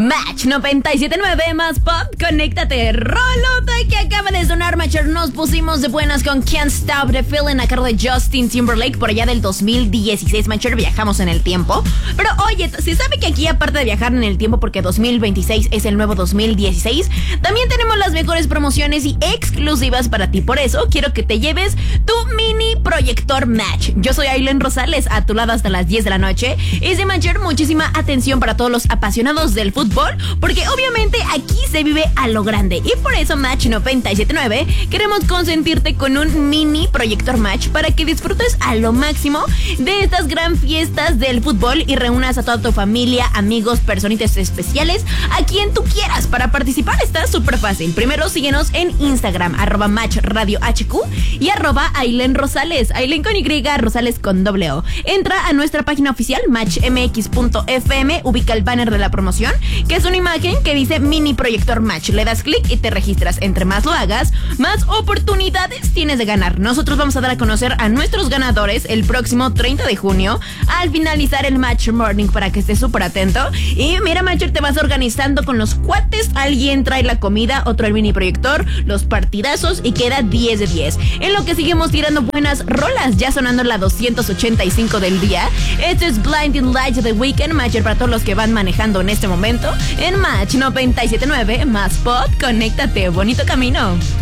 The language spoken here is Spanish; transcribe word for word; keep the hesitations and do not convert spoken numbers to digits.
Match noventa y siete punto nueve más pop, conéctate. Rolota que acaba de sonar, Matcher. Nos pusimos de buenas con Can't Stop the Feeling a cargo de Justin Timberlake por allá del dos mil dieciséis, Matcher. Viajamos en el tiempo. Pero oye, se sabe que aquí, aparte de viajar en el tiempo, porque dos mil veintiséis es el nuevo dos mil dieciséis, también tenemos las mejores promociones y exclusivas para ti. Por eso quiero que te lleves tu mini proyector Match. Yo soy Aileen Rosales, a tu lado hasta las diez de la noche. Y de Matcher, muchísima atención para todos los apasionados del fútbol, porque obviamente aquí se vive a lo grande. Y por eso Match noventa y siete punto nueve queremos consentirte con un mini proyector Match para que disfrutes a lo máximo de estas gran fiestas del fútbol y reúnas a toda tu familia, amigos, personitas especiales, a quien tú quieras. Para participar está súper fácil. Primero síguenos en Instagram, arroba Match Radio H Q y arroba Aileen Rosales, Aileen con Y, Rosales con doble O. Entra a nuestra página oficial match m x punto f m, ubica el banner de la promoción, que es una imagen que dice mini proyector Match. Le das clic y te registras. Entre más lo hagas, más oportunidades tienes de ganar. Nosotros vamos a dar a conocer a nuestros ganadores el próximo treinta de junio al finalizar el Match Morning, para que estés súper atento. Y mira, Matcher, te vas organizando con los cuates. Alguien trae la comida, otro el mini proyector, los partidazos, y queda diez de diez. En lo que seguimos tirando buenas rolas, ya sonando la doscientos ochenta y cinco del día. Esto es Blinding Lights de The Weeknd, Matcher, para todos los que van manejando en este momento en Match noventa y siete punto nueve más pop, conéctate, bonito camino.